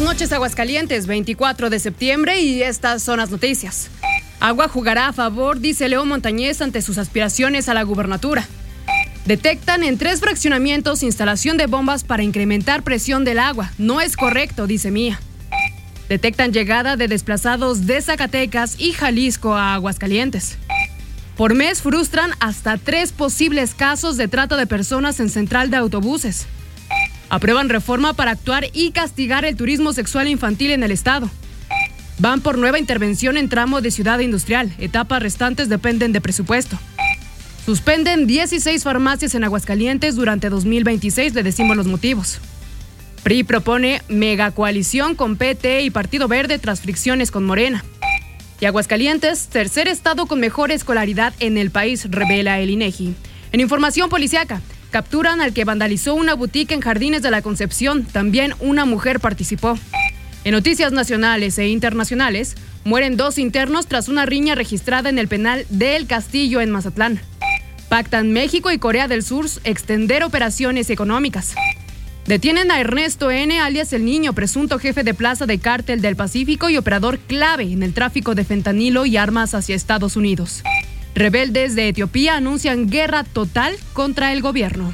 noches, Aguascalientes, 24 de septiembre, y estas son las noticias. Agua jugará a favor, dice León Montañez, ante sus aspiraciones a la gubernatura. Detectan en 3 fraccionamientos instalación de bombas para incrementar presión del agua. No es correcto, dice Mía. Detectan llegada de desplazados de Zacatecas y Jalisco a Aguascalientes. Por mes frustran hasta 3 posibles casos de trata de personas en central de autobuses. Aprueban reforma para actuar y castigar el turismo sexual infantil en el estado. Van por nueva intervención en tramo de Ciudad Industrial. Etapas restantes dependen de presupuesto. Suspenden 16 farmacias en Aguascalientes durante 2026. Le decimos los motivos. PRI propone megacoalición con PT y Partido Verde tras fricciones con Morena. Y Aguascalientes, tercer estado con mejor escolaridad en el país, revela el INEGI. En información policiaca, capturan al que vandalizó una boutique en Jardines de la Concepción. También una mujer participó. En noticias nacionales e internacionales, mueren 2 internos tras una riña registrada en el penal del Castillo en Mazatlán. Pactan México y Corea del Sur extender operaciones económicas. Detienen a Ernesto N., alias El Niño, presunto jefe de plaza de Cártel del Pacífico y operador clave en el tráfico de fentanilo y armas hacia Estados Unidos. Rebeldes de Etiopía anuncian guerra total contra el gobierno.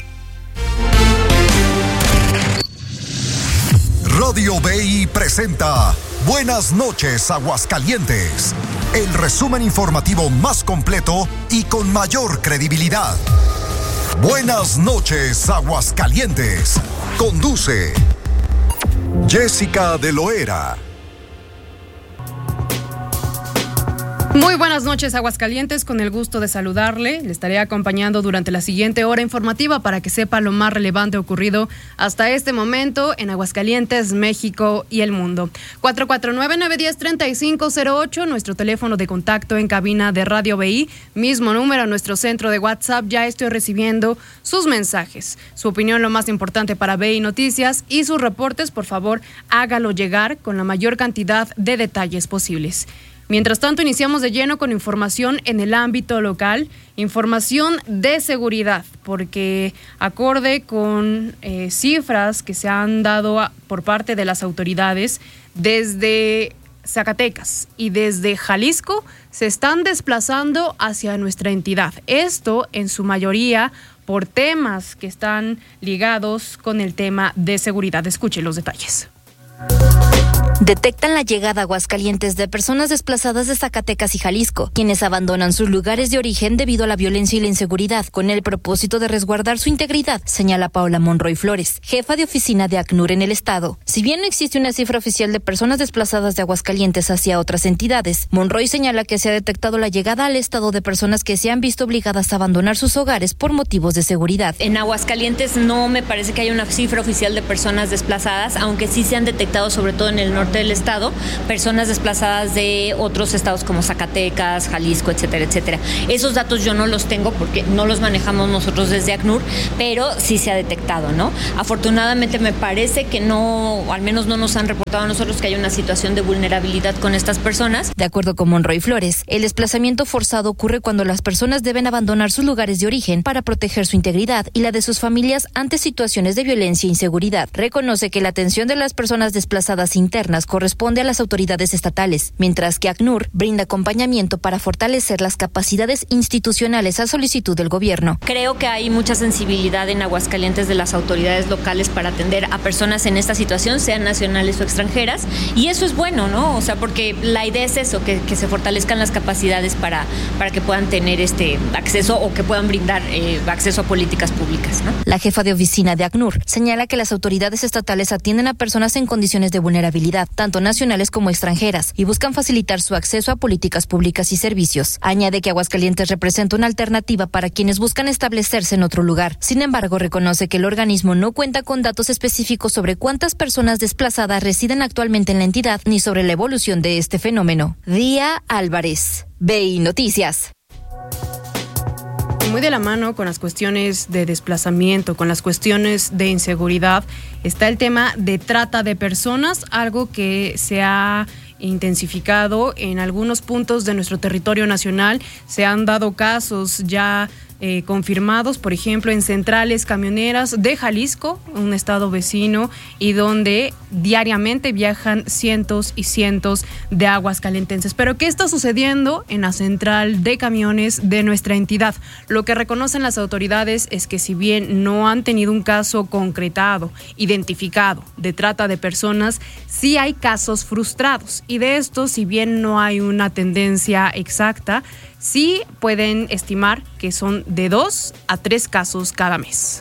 Radio BI presenta Buenas noches, Aguascalientes. El resumen informativo más completo y con mayor credibilidad. Buenas noches, Aguascalientes. Conduce Jessica de Loera. Muy buenas noches, Aguascalientes, con el gusto de saludarle. Le estaré acompañando durante la siguiente hora informativa para que sepa lo más relevante ocurrido hasta este momento en Aguascalientes, México y el mundo. 449-910-3508, nuestro teléfono de contacto en cabina de Radio BI, mismo número, nuestro centro de WhatsApp. Ya estoy recibiendo sus mensajes, su opinión, lo más importante para BI Noticias, y sus reportes. Por favor, hágalo llegar con la mayor cantidad de detalles posibles. Mientras tanto, iniciamos de lleno con información en el ámbito local, información de seguridad, porque acorde con cifras que se han dado por parte de las autoridades, desde Zacatecas y desde Jalisco se están desplazando hacia nuestra entidad. Esto en su mayoría por temas que están ligados con el tema de seguridad. Escuche los detalles. Detectan la llegada a Aguascalientes de personas desplazadas de Zacatecas y Jalisco, quienes abandonan sus lugares de origen debido a la violencia y la inseguridad, con el propósito de resguardar su integridad, señala Paola Monroy Flores, jefa de oficina de ACNUR en el estado. Si bien no existe una cifra oficial de personas desplazadas de Aguascalientes hacia otras entidades, Monroy señala que se ha detectado la llegada al estado de personas que se han visto obligadas a abandonar sus hogares por motivos de seguridad. En Aguascalientes no me parece que haya una cifra oficial de personas desplazadas, aunque sí se han detectado, sobre todo en el norte del estado, personas desplazadas de otros estados como Zacatecas, Jalisco, etcétera, etcétera. Esos datos yo no los tengo porque no los manejamos nosotros desde ACNUR, pero sí se ha detectado, ¿no? Afortunadamente me parece que no, al menos no nos han reportado a nosotros que hay una situación de vulnerabilidad con estas personas. De acuerdo con Monroy Flores, el desplazamiento forzado ocurre cuando las personas deben abandonar sus lugares de origen para proteger su integridad y la de sus familias ante situaciones de violencia e inseguridad. Reconoce que la atención de las personas desplazadas internas corresponde a las autoridades estatales, mientras que ACNUR brinda acompañamiento para fortalecer las capacidades institucionales a solicitud del gobierno. Creo que hay mucha sensibilidad en Aguascalientes de las autoridades locales para atender a personas en esta situación, sean nacionales o extranjeras, y eso es bueno, ¿no? O sea, porque la idea es eso, que se fortalezcan las capacidades para que puedan tener acceso o que puedan brindar acceso a políticas públicas, ¿no? La jefa de oficina de ACNUR señala que las autoridades estatales atienden a personas en condiciones de vulnerabilidad, tanto nacionales como extranjeras, y buscan facilitar su acceso a políticas públicas y servicios. Añade que Aguascalientes representa una alternativa para quienes buscan establecerse en otro lugar. Sin embargo, reconoce que el organismo no cuenta con datos específicos sobre cuántas personas desplazadas residen actualmente en la entidad ni sobre la evolución de este fenómeno. Día Álvarez, BI Noticias. Muy de la mano con las cuestiones de desplazamiento, con las cuestiones de inseguridad, está el tema de trata de personas, algo que se ha intensificado en algunos puntos de nuestro territorio nacional. Se han dado casos ya confirmados, por ejemplo, en centrales camioneras de Jalisco, un estado vecino, y donde diariamente viajan cientos y cientos de aguascalentenses. Pero ¿qué está sucediendo en la central de camiones de nuestra entidad? Lo que reconocen las autoridades es que si bien no han tenido un caso concretado, identificado de trata de personas, sí hay casos frustrados, y de estos, si bien no hay una tendencia exacta, sí pueden estimar que son de 2 a 3 casos cada mes.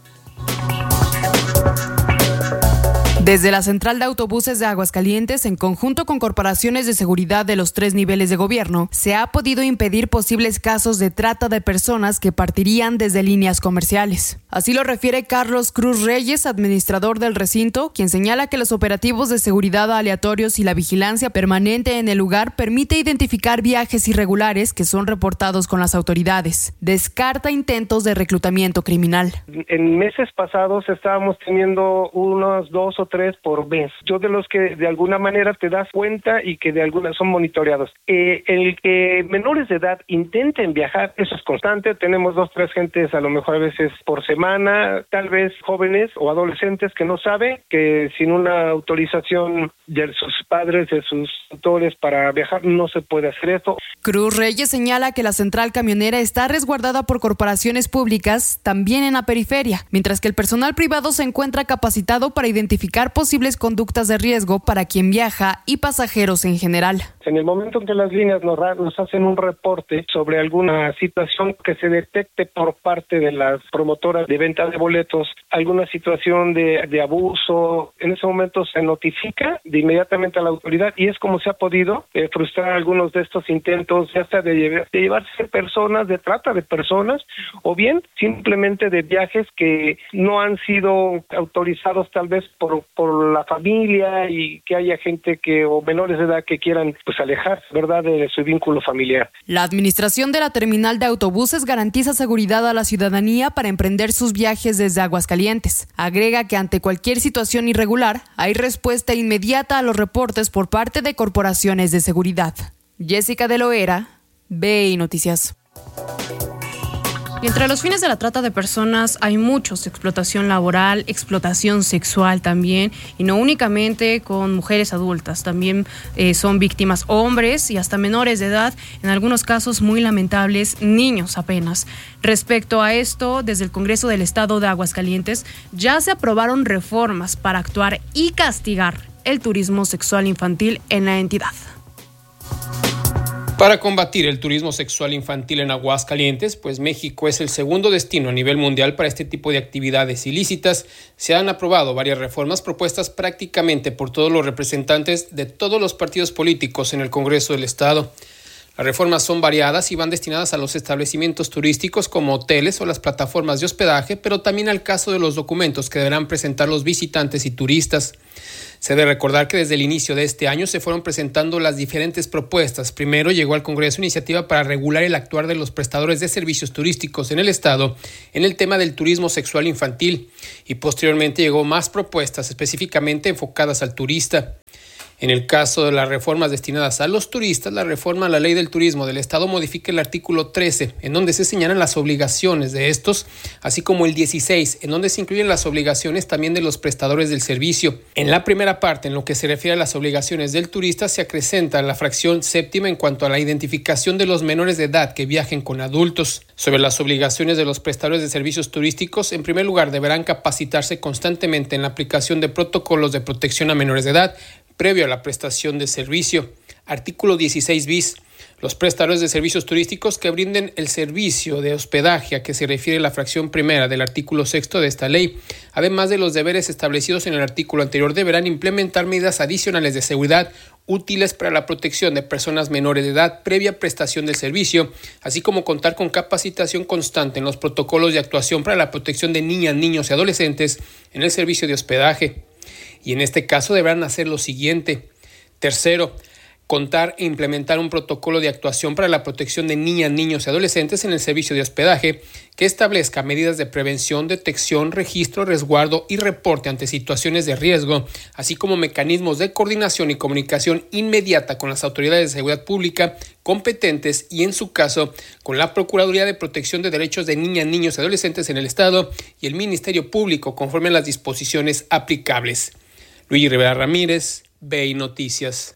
Desde la Central de Autobuses de Aguascalientes, en conjunto con corporaciones de seguridad de los 3 niveles de gobierno, se ha podido impedir posibles casos de trata de personas que partirían desde líneas comerciales. Así lo refiere Carlos Cruz Reyes, administrador del recinto, quien señala que los operativos de seguridad aleatorios y la vigilancia permanente en el lugar permite identificar viajes irregulares que son reportados con las autoridades. Descarta intentos de reclutamiento criminal. En meses pasados estábamos teniendo unos 2 o 3 por mes. Yo de los que de alguna manera te das cuenta y que de alguna son monitoreados. El que menores de edad intenten viajar, eso es constante. Tenemos 2 o 3 gentes a lo mejor a veces por semana, tal vez jóvenes o adolescentes que no saben que sin una autorización de sus padres, de sus tutores para viajar, no se puede hacer esto. Cruz Reyes señala que la central camionera está resguardada por corporaciones públicas, también en la periferia, mientras que el personal privado se encuentra capacitado para identificar posibles conductas de riesgo para quien viaja y pasajeros en general. En el momento en que las líneas nos hacen un reporte sobre alguna situación que se detecte por parte de las promotoras de venta de boletos, alguna situación de abuso, en ese momento se notifica de inmediatamente a la autoridad, y es como se ha podido frustrar algunos de estos intentos, ya sea de llevarse personas, de trata de personas, o bien simplemente de viajes que no han sido autorizados tal vez por la familia, y que haya gente o menores de edad que quieran alejarse, ¿verdad?, de su vínculo familiar. La administración de la terminal de autobuses garantiza seguridad a la ciudadanía para emprender sus viajes desde Aguascalientes. Agrega que ante cualquier situación irregular hay respuesta inmediata a los reportes por parte de corporaciones de seguridad. Jessica de Loera, BI Noticias. Y entre los fines de la trata de personas hay muchos: explotación laboral, explotación sexual también, y no únicamente con mujeres adultas, también son víctimas hombres y hasta menores de edad, en algunos casos muy lamentables, niños apenas. Respecto a esto, desde el Congreso del Estado de Aguascalientes ya se aprobaron reformas para actuar y castigar el turismo sexual infantil en la entidad. Para combatir el turismo sexual infantil en Aguascalientes, pues México es el segundo destino a nivel mundial para este tipo de actividades ilícitas, se han aprobado varias reformas propuestas prácticamente por todos los representantes de todos los partidos políticos en el Congreso del Estado. Las reformas son variadas y van destinadas a los establecimientos turísticos como hoteles o las plataformas de hospedaje, pero también al caso de los documentos que deberán presentar los visitantes y turistas. Se debe recordar que desde el inicio de este año se fueron presentando las diferentes propuestas. Primero llegó al Congreso iniciativa para regular el actuar de los prestadores de servicios turísticos en el Estado en el tema del turismo sexual infantil, y posteriormente llegó más propuestas específicamente enfocadas al turista. En el caso de las reformas destinadas a los turistas, la reforma a la Ley del Turismo del Estado modifica el artículo 13, en donde se señalan las obligaciones de estos, así como el 16, en donde se incluyen las obligaciones también de los prestadores del servicio. En la primera parte, en lo que se refiere a las obligaciones del turista, se acrecenta la fracción séptima en cuanto a la identificación de los menores de edad que viajen con adultos. Sobre las obligaciones de los prestadores de servicios turísticos, en primer lugar, deberán capacitarse constantemente en la aplicación de protocolos de protección a menores de edad, previo a la prestación de servicio. Artículo 16 bis. Los prestadores de servicios turísticos que brinden el servicio de hospedaje a que se refiere la fracción primera del artículo 6 de esta ley, además de los deberes establecidos en el artículo anterior, deberán implementar medidas adicionales de seguridad útiles para la protección de personas menores de edad previa prestación del servicio, así como contar con capacitación constante en los protocolos de actuación para la protección de niñas, niños y adolescentes en el servicio de hospedaje. Y en este caso deberán hacer lo siguiente. Tercero, contar e implementar un protocolo de actuación para la protección de niñas, niños y adolescentes en el servicio de hospedaje que establezca medidas de prevención, detección, registro, resguardo y reporte ante situaciones de riesgo, así como mecanismos de coordinación y comunicación inmediata con las autoridades de seguridad pública competentes y, en su caso, con la Procuraduría de Protección de Derechos de Niñas, Niños y Adolescentes en el Estado y el Ministerio Público, conforme a las disposiciones aplicables. Luis Rivera Ramírez, BI Noticias.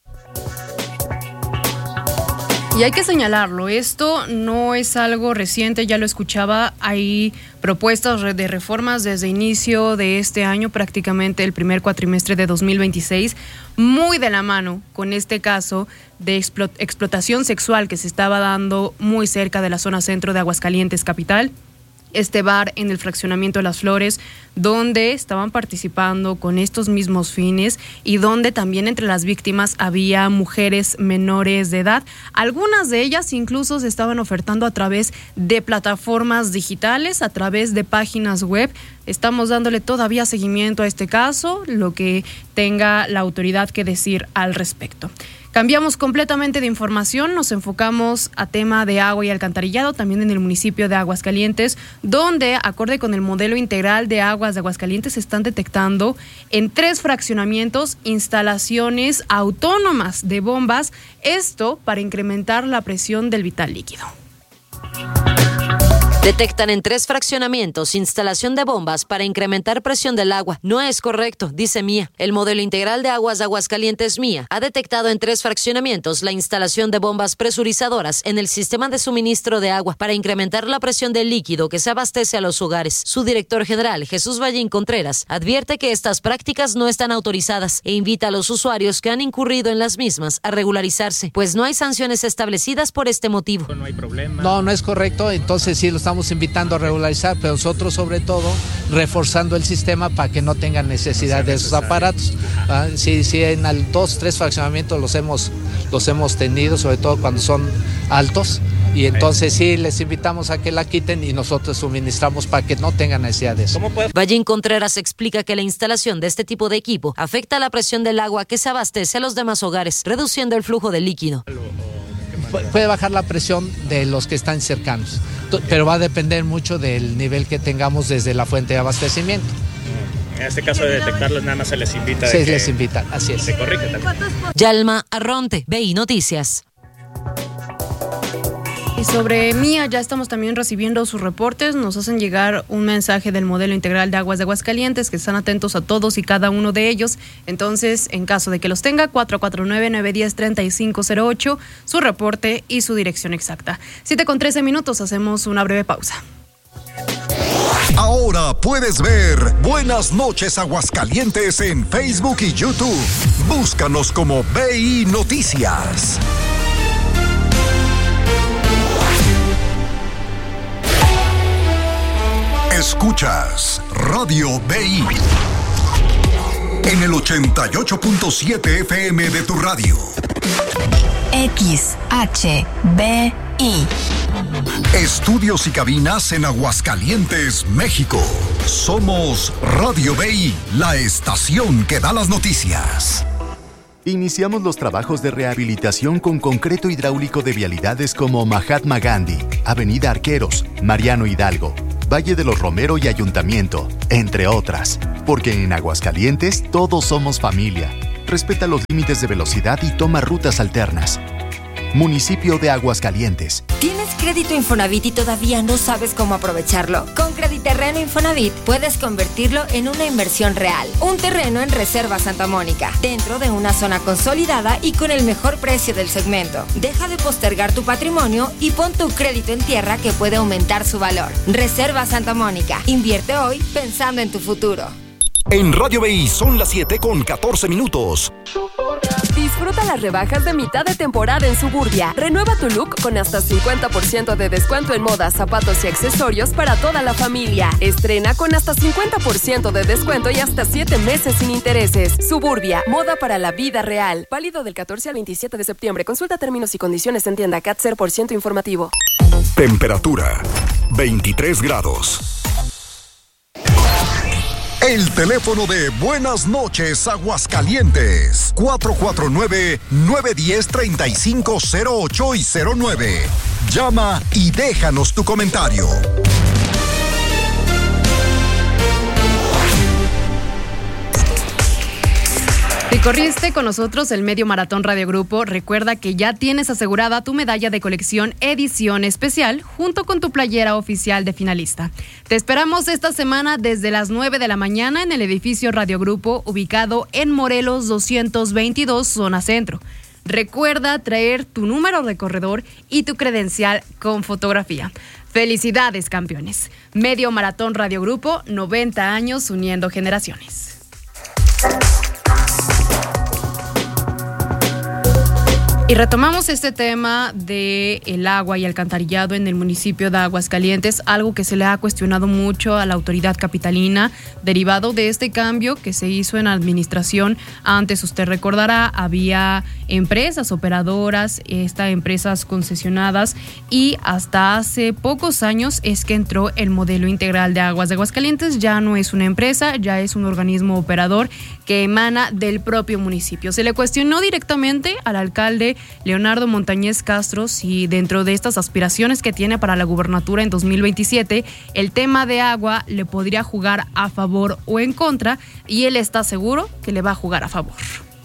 Y hay que señalarlo, esto no es algo reciente, ya lo escuchaba, hay propuestas de reformas desde inicio de este año, prácticamente el primer cuatrimestre de 2026, muy de la mano con este caso de explotación sexual que se estaba dando muy cerca de la zona centro de Aguascalientes capital. Este bar en el fraccionamiento de Las Flores, donde estaban participando con estos mismos fines y donde también entre las víctimas había mujeres menores de edad. Algunas de ellas incluso se estaban ofertando a través de plataformas digitales, a través de páginas web. Estamos dándole todavía seguimiento a este caso, lo que tenga la autoridad que decir al respecto. Cambiamos completamente de información, nos enfocamos a tema de agua y alcantarillado, también en el municipio de Aguascalientes, donde, acorde con el modelo integral de aguas de Aguascalientes, se están detectando en 3 fraccionamientos instalaciones autónomas de bombas, esto para incrementar la presión del vital líquido. Detectan en 3 fraccionamientos instalación de bombas para incrementar presión del agua. No es correcto, dice MIA. El modelo integral de aguas de Aguascalientes MIA ha detectado en 3 fraccionamientos la instalación de bombas presurizadoras en el sistema de suministro de agua para incrementar la presión del líquido que se abastece a los hogares. Su director general, Jesús Vallín Contreras, advierte que estas prácticas no están autorizadas e invita a los usuarios que han incurrido en las mismas a regularizarse, pues no hay sanciones establecidas por este motivo. No hay problema. No es correcto, entonces sí lo estamos invitando a regularizar, pero nosotros sobre todo reforzando el sistema para que no tengan necesidad de esos aparatos. Sí, en 2-3 fraccionamientos los hemos tenido, sobre todo cuando son altos, y entonces sí les invitamos a que la quiten y nosotros suministramos para que no tengan necesidad de eso. Vallín Contreras explica que la instalación de este tipo de equipo afecta la presión del agua que se abastece a los demás hogares, reduciendo el flujo de líquido. Puede bajar la presión de los que están cercanos, pero va a depender mucho del nivel que tengamos desde la fuente de abastecimiento. En este caso de detectarlos nada más se les invita. Sí, les invitan, así es. Se corrige también. Yalma Arronte, BI Noticias. Y sobre MIA ya estamos también recibiendo sus reportes, nos hacen llegar un mensaje del modelo integral de aguas de Aguascalientes, que están atentos a todos y cada uno de ellos. Entonces, en caso de que los tenga, 449-910-3508, su reporte y su dirección exacta. 7:13, hacemos una breve pausa. Ahora puedes ver Buenas noches Aguascalientes en Facebook y YouTube. Búscanos como BI Noticias. Escuchas Radio BI en el 88.7 FM de tu radio. XHBI. Estudios y cabinas en Aguascalientes, México. Somos Radio BI, la estación que da las noticias. Iniciamos los trabajos de rehabilitación con concreto hidráulico de vialidades como Mahatma Gandhi, Avenida Arqueros, Mariano Hidalgo, Valle de los Romero y Ayuntamiento, entre otras. Porque en Aguascalientes todos somos familia. Respeta los límites de velocidad y toma rutas alternas. Municipio de Aguascalientes. ¿Tienes crédito Infonavit y todavía no sabes cómo aprovecharlo? Con Crediterreno Infonavit puedes convertirlo en una inversión real. Un terreno en Reserva Santa Mónica, dentro de una zona consolidada y con el mejor precio del segmento. Deja de postergar tu patrimonio y pon tu crédito en tierra que puede aumentar su valor. Reserva Santa Mónica. Invierte hoy pensando en tu futuro. En Radio BI son las 7:14. Disfruta las rebajas de mitad de temporada en Suburbia. Renueva tu look con hasta 50% de descuento en moda, zapatos y accesorios para toda la familia. Estrena con hasta 50% de descuento y hasta 7 meses sin intereses. Suburbia, moda para la vida real. Válido del 14 al 27 de septiembre. Consulta términos y condiciones en tienda CAT 0% informativo. Temperatura 23 grados. El teléfono de Buenas noches, Aguascalientes, 449-910-3508 y 09. Llama y déjanos tu comentario. Si corriste con nosotros el Medio Maratón Radio Grupo, recuerda que ya tienes asegurada tu medalla de colección edición especial junto con tu playera oficial de finalista. Te esperamos esta semana desde las 9 de la mañana en el edificio Radio Grupo, ubicado en Morelos 222, zona centro. Recuerda traer tu número de corredor y tu credencial con fotografía. ¡Felicidades, campeones! Medio Maratón Radio Grupo, 90 años uniendo generaciones. Y retomamos este tema de el agua y alcantarillado en el municipio de Aguascalientes, algo que se le ha cuestionado mucho a la autoridad capitalina, derivado de este cambio que se hizo en administración. Antes, usted recordará, había empresas operadoras, empresas concesionadas, y hasta hace pocos años es que entró el modelo integral de aguas de Aguascalientes. Ya no es una empresa, ya es un organismo operador que emana del propio municipio. Se le cuestionó directamente al alcalde Leonardo Montañez Castro si dentro de estas aspiraciones que tiene para la gubernatura en 2027, el tema de agua le podría jugar a favor o en contra, y él está seguro que le va a jugar a favor.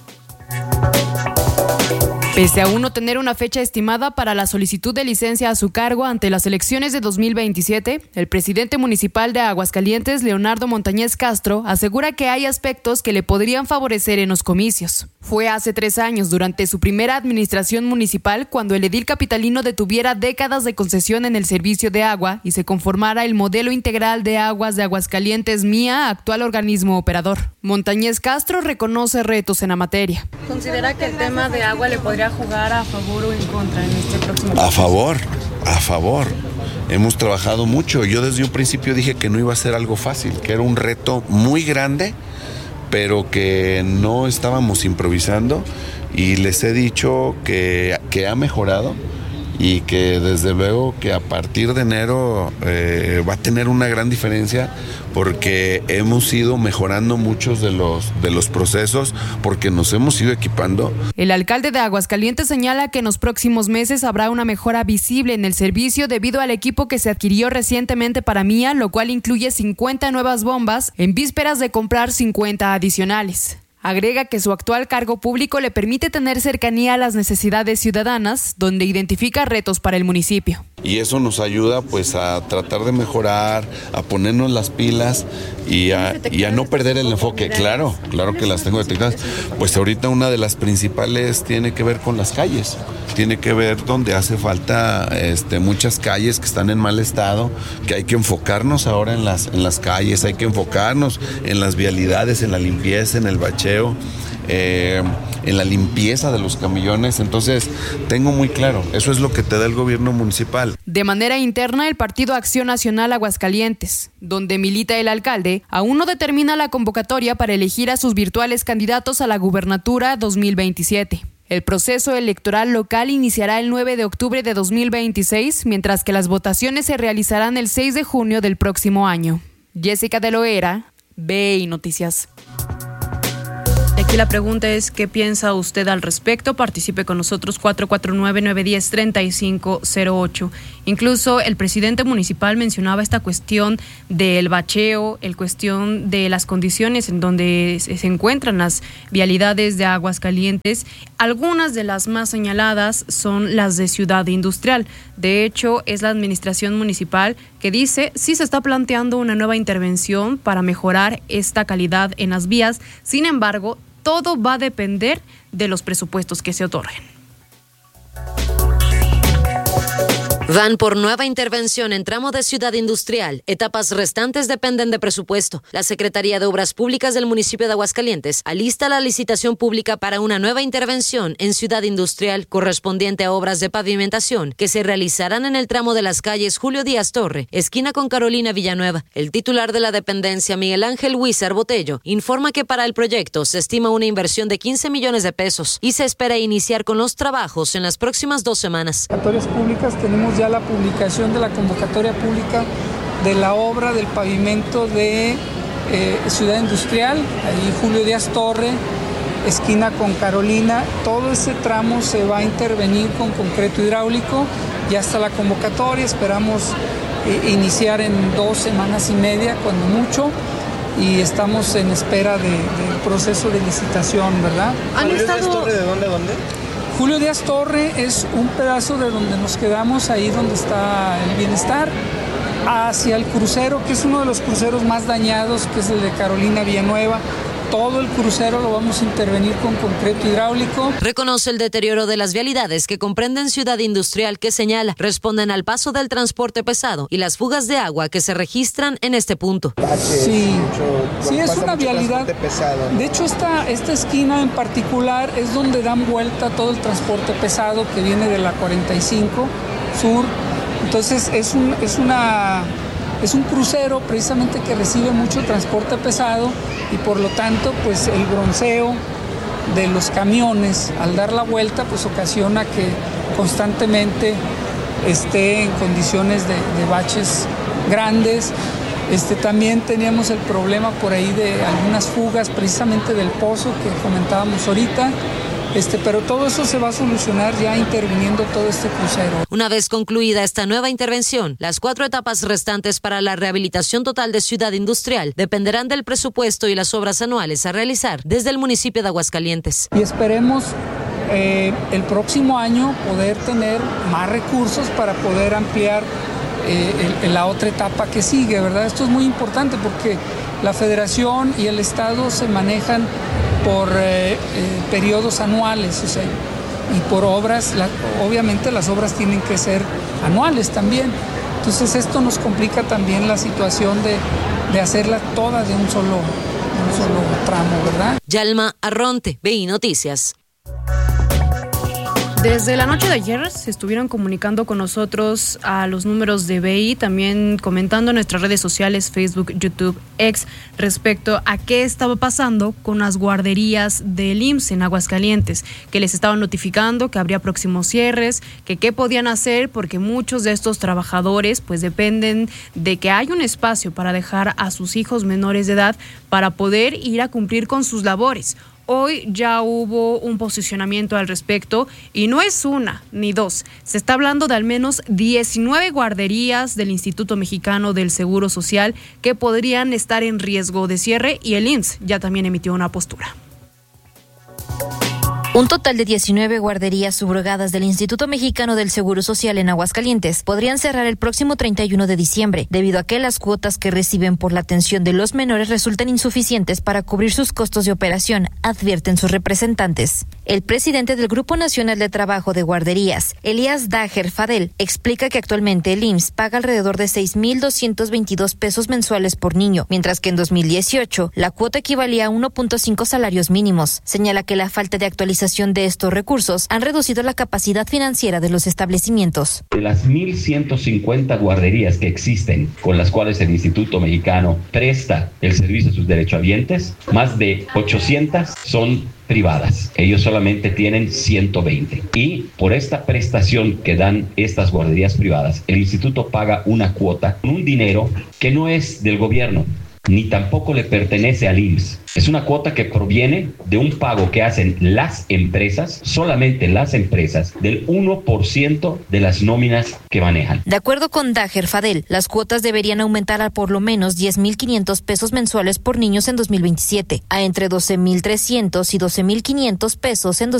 Pese a aún no tener una fecha estimada para la solicitud de licencia a su cargo ante las elecciones de 2027, el presidente municipal de Aguascalientes, Leonardo Montañez Castro, asegura que hay aspectos que le podrían favorecer en los comicios. Fue hace 3 años, durante su primera administración municipal, cuando el edil capitalino detuviera décadas de concesión en el servicio de agua y se conformara el modelo integral de aguas de Aguascalientes MIA, actual organismo operador. Montañez Castro reconoce retos en la materia. ¿Considera que el tema de agua le podría jugar a favor o en contra en este próximo proceso? A favor. Hemos trabajado mucho. Yo desde un principio dije que no iba a ser algo fácil, que era un reto muy grande, pero que no estábamos improvisando, y les he dicho que ha mejorado y que desde luego que a partir de enero va a tener una gran diferencia, porque hemos ido mejorando muchos de los procesos, porque nos hemos ido equipando. El alcalde de Aguascalientes señala que en los próximos meses habrá una mejora visible en el servicio debido al equipo que se adquirió recientemente para MIA, lo cual incluye 50 nuevas bombas en vísperas de comprar 50 adicionales. Agrega que su actual cargo público le permite tener cercanía a las necesidades ciudadanas, donde identifica retos para el municipio. Y eso nos ayuda pues a tratar de mejorar, a ponernos las pilas y a no perder el enfoque. Claro que las tengo detectadas. Pues ahorita una de las principales tiene que ver con las calles. Tiene que ver donde hace falta muchas calles que están en mal estado, que hay que enfocarnos ahora en las calles, hay que enfocarnos en las vialidades, en la limpieza, en el bacheo, en la limpieza de los camiones. Entonces tengo muy claro, eso es lo que te da el gobierno municipal. De manera interna, el Partido Acción Nacional Aguascalientes, donde milita el alcalde, aún no determina la convocatoria para elegir a sus virtuales candidatos a la gubernatura 2027. El proceso electoral local iniciará el 9 de octubre de 2026, mientras que las votaciones se realizarán el 6 de junio del próximo año. Jessica de Loera, BI Noticias. Aquí la pregunta es, ¿qué piensa usted al respecto? Participe con nosotros, 449-910-3508. Incluso el presidente municipal mencionaba esta cuestión del bacheo, el cuestión de las condiciones en donde se encuentran las vialidades de Aguascalientes. Algunas de las más señaladas son las de Ciudad Industrial. De hecho, es la administración municipal que dice sí se está planteando una nueva intervención para mejorar esta calidad en las vías. Sin embargo, todo va a depender de los presupuestos que se otorguen. Van por nueva intervención en tramo de Ciudad Industrial. Etapas restantes dependen de presupuesto. La Secretaría de Obras Públicas del municipio de Aguascalientes alista la licitación pública para una nueva intervención en Ciudad Industrial correspondiente a obras de pavimentación que se realizarán en el tramo de las calles Julio Díaz Torre, esquina con Carolina Villanueva. El titular de la dependencia, Miguel Ángel Huizar Botello, informa que para el proyecto se estima una inversión de 15 millones de pesos y se espera iniciar con los trabajos en las próximas 2 semanas. Públicas tenemos ya la publicación de la convocatoria pública de la obra del pavimento de Ciudad Industrial, ahí Julio Díaz Torre, esquina con Carolina, todo ese tramo se va a intervenir con concreto hidráulico. Ya está la convocatoria, esperamos iniciar en 2 semanas y media, cuando mucho, y estamos en espera del proceso de licitación, ¿verdad? ¿Julio Díaz Torre de dónde a dónde? Julio Díaz Torre es un pedazo de donde nos quedamos, ahí donde está el Bienestar, hacia el crucero, que es uno de los cruceros más dañados, que es el de Carolina Villanueva. Todo el crucero lo vamos a intervenir con concreto hidráulico. Reconoce el deterioro de las vialidades que comprenden Ciudad Industrial, que señala responden al paso del transporte pesado y las fugas de agua que se registran en este punto. Sí, es una vialidad pesado. De hecho, esta esquina en particular es donde dan vuelta todo el transporte pesado que viene de la 45 Sur. Entonces es un crucero precisamente que recibe mucho transporte pesado y por lo tanto pues el bronceo de los camiones al dar la vuelta pues ocasiona que constantemente esté en condiciones de baches grandes. También teníamos el problema por ahí de algunas fugas precisamente del pozo que comentábamos ahorita. Pero todo eso se va a solucionar ya interviniendo todo este crucero. Una vez concluida esta nueva intervención, las 4 etapas restantes para la rehabilitación total de Ciudad Industrial dependerán del presupuesto y las obras anuales a realizar desde el municipio de Aguascalientes. Y esperemos el próximo año poder tener más recursos para poder ampliar la otra etapa que sigue, ¿verdad? Esto es muy importante porque la Federación y el Estado se manejan por periodos anuales, y por obras, obviamente las obras tienen que ser anuales también. Entonces esto nos complica también la situación de hacerla toda de un solo tramo, ¿verdad? Yalma Arronte, BI Noticias. Desde la noche de ayer se estuvieron comunicando con nosotros a los números de BI, también comentando en nuestras redes sociales, Facebook, YouTube, X, respecto a qué estaba pasando con las guarderías del IMSS en Aguascalientes, que les estaban notificando que habría próximos cierres, que qué podían hacer, porque muchos de estos trabajadores pues dependen de que haya un espacio para dejar a sus hijos menores de edad para poder ir a cumplir con sus labores. Hoy ya hubo un posicionamiento al respecto y no es una ni dos. Se está hablando de al menos 19 guarderías del Instituto Mexicano del Seguro Social que podrían estar en riesgo de cierre y el IMSS ya también emitió una postura. Un total de 19 guarderías subrogadas del Instituto Mexicano del Seguro Social en Aguascalientes podrían cerrar el próximo 31 de diciembre, debido a que las cuotas que reciben por la atención de los menores resultan insuficientes para cubrir sus costos de operación, advierten sus representantes. El presidente del Grupo Nacional de Trabajo de Guarderías, Elías Dager Fadel, explica que actualmente el IMSS paga alrededor de 6,222 pesos mensuales por niño, mientras que en 2018 la cuota equivalía a 1.5 salarios mínimos. Señala que la falta de actualización de estos recursos han reducido la capacidad financiera de los establecimientos. De las 1,150 guarderías que existen, con las cuales el Instituto Mexicano presta el servicio a sus derechohabientes, más de 800 son privadas. Ellos solamente tienen 120. Y por esta prestación que dan estas guarderías privadas, el instituto paga una cuota, un dinero que no es del gobierno, ni tampoco le pertenece al IMSS. Es una cuota que proviene de un pago que hacen las empresas, solamente las empresas, del 1% de las nóminas que manejan. De acuerdo con Dager Fadel, las cuotas deberían aumentar a por lo menos 10,500 pesos mensuales por niños en 2027, a entre 12,300 y 12,500 pesos en 2028.